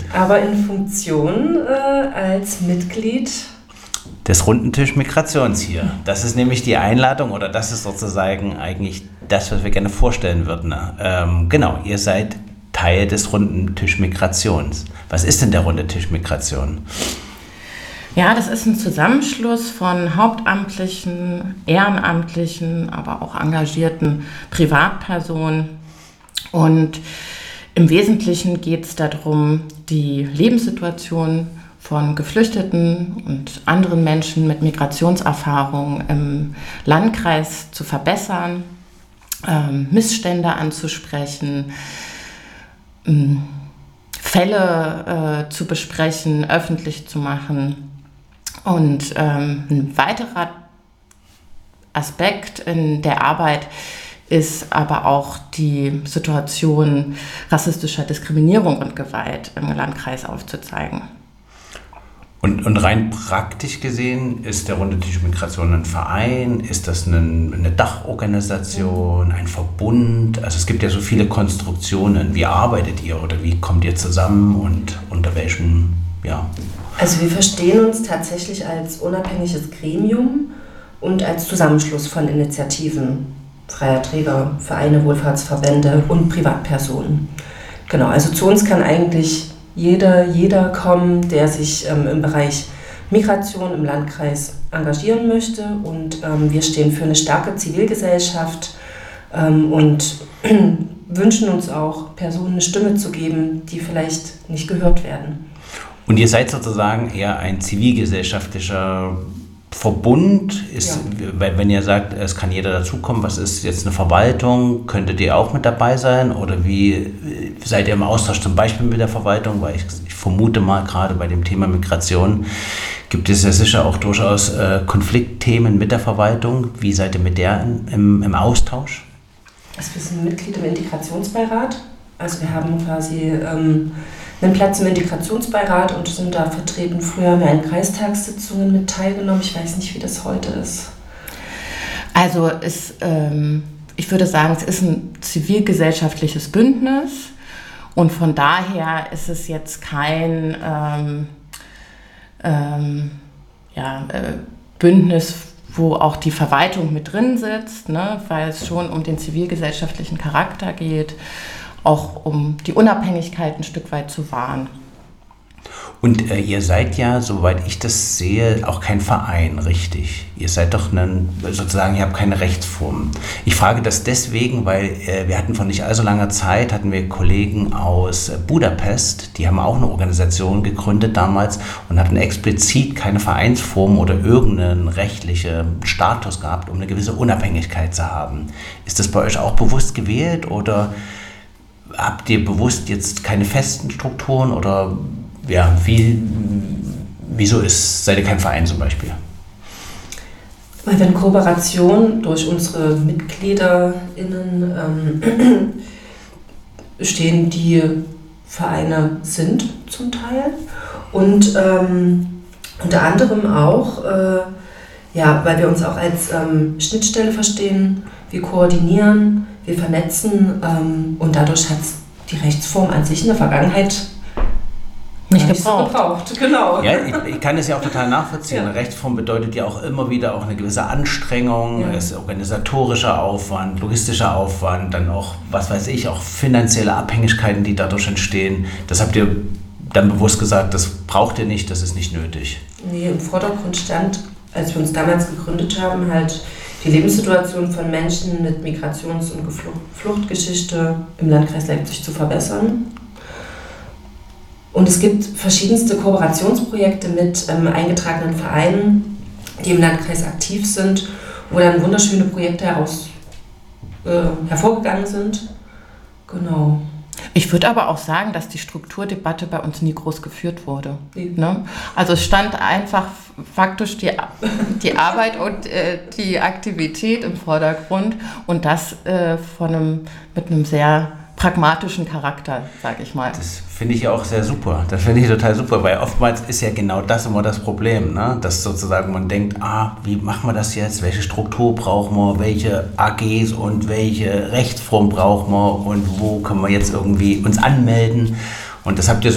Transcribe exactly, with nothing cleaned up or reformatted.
Aber in Funktion äh, als Mitglied des runden Tisch Migrations hier. Das ist nämlich die Einladung oder das ist sozusagen eigentlich das, was wir gerne vorstellen würden. Ähm, genau, ihr seid Teil des runden Tisch Migrations. Was ist denn der runde Tisch Migration? Ja, das ist ein Zusammenschluss von hauptamtlichen, ehrenamtlichen, aber auch engagierten Privatpersonen. Und im Wesentlichen geht es darum, die Lebenssituation von Geflüchteten und anderen Menschen mit Migrationserfahrung im Landkreis zu verbessern, ähm, Missstände anzusprechen, ähm, Fälle äh, zu besprechen, öffentlich zu machen. Und ähm, ein weiterer Aspekt in der Arbeit ist aber auch die Situation rassistischer Diskriminierung und Gewalt im Landkreis aufzuzeigen. Und, und rein praktisch gesehen, ist der Runde Tisch Migration ein Verein? Ist das eine, eine Dachorganisation, ein Verbund? Also es gibt ja so viele Konstruktionen. Wie arbeitet ihr oder wie kommt ihr zusammen und unter welchem, ja? Also wir verstehen uns tatsächlich als unabhängiges Gremium und als Zusammenschluss von Initiativen, freier Träger, Vereine, Wohlfahrtsverbände und Privatpersonen. Genau, also zu uns kann eigentlich jeder, jeder kommen, der sich ähm, im Bereich Migration im Landkreis engagieren möchte. Und ähm, wir stehen für eine starke Zivilgesellschaft ähm, und wünschen uns auch, Personen eine Stimme zu geben, die vielleicht nicht gehört werden. Und ihr seid sozusagen eher ein zivilgesellschaftlicher Verbund, ist, ja. Weil wenn ihr sagt, es kann jeder dazukommen, was ist jetzt eine Verwaltung, könntet ihr auch mit dabei sein oder wie seid ihr im Austausch zum Beispiel mit der Verwaltung, weil ich, ich vermute mal gerade bei dem Thema Migration gibt es ja sicher auch durchaus äh, Konfliktthemen mit der Verwaltung, wie seid ihr mit der im, im Austausch? Also wir sind Mitglied im Integrationsbeirat, also wir haben quasi ähm, einen Platz im Integrationsbeirat und sind da vertreten. Früher haben wir an Kreistagssitzungen mit teilgenommen. Ich weiß nicht, wie das heute ist. Also es, ähm, ich würde sagen, es ist ein zivilgesellschaftliches Bündnis und von daher ist es jetzt kein ähm, ähm, ja, äh, Bündnis, wo auch die Verwaltung mit drin sitzt, ne, weil es schon um den zivilgesellschaftlichen Charakter geht, auch um die Unabhängigkeit ein Stück weit zu wahren. Und äh, ihr seid ja, soweit ich das sehe, auch kein Verein, richtig? Ihr seid doch ein, sozusagen, ihr habt keine Rechtsform. Ich frage das deswegen, weil äh, wir hatten vor nicht allzu langer Zeit, hatten wir Kollegen aus Budapest, die haben auch eine Organisation gegründet damals und hatten explizit keine Vereinsform oder irgendeinen rechtlichen Status gehabt, um eine gewisse Unabhängigkeit zu haben. Ist das bei euch auch bewusst gewählt oder habt ihr bewusst jetzt keine festen Strukturen oder ja, wie, wieso ist, seid ihr kein Verein zum Beispiel? Weil wir in Kooperation durch unsere MitgliederInnen ähm, stehen, die Vereine sind zum Teil und ähm, unter anderem auch, äh, ja, weil wir uns auch als ähm, Schnittstelle verstehen, wir koordinieren, wir vernetzen ähm, und dadurch hat es die Rechtsform an sich in der Vergangenheit nicht gebraucht. So gebraucht. Genau. Ja, ich, ich kann es ja auch total nachvollziehen. Ja. Eine Rechtsform bedeutet ja auch immer wieder auch eine gewisse Anstrengung, ja. Es ist organisatorischer Aufwand, logistischer Aufwand, dann auch, was weiß ich, auch finanzielle Abhängigkeiten, die dadurch entstehen. Das habt ihr dann bewusst gesagt, das braucht ihr nicht, das ist nicht nötig. Nee, im Vordergrund stand, als wir uns damals gegründet haben, halt die Lebenssituation von Menschen mit Migrations- und Fluchtgeschichte im Landkreis Leipzig zu verbessern. Und es gibt verschiedenste Kooperationsprojekte mit ähm, eingetragenen Vereinen, die im Landkreis aktiv sind, wo dann wunderschöne Projekte heraus, äh, hervorgegangen sind. Genau. Ich würde aber auch sagen, dass die Strukturdebatte bei uns nie groß geführt wurde. Ne? Also es stand einfach faktisch die, die Arbeit und äh, die Aktivität im Vordergrund und das äh, von einem, mit einem sehr pragmatischen Charakter, sag ich mal. Das finde ich ja auch sehr super. Das finde ich total super, weil oftmals ist ja genau das immer das Problem, ne? Dass sozusagen man denkt, ah, wie machen wir das jetzt? Welche Struktur brauchen wir? Welche A Gs und welche Rechtsform brauchen wir? Und wo können wir jetzt irgendwie uns anmelden? Und das habt ihr so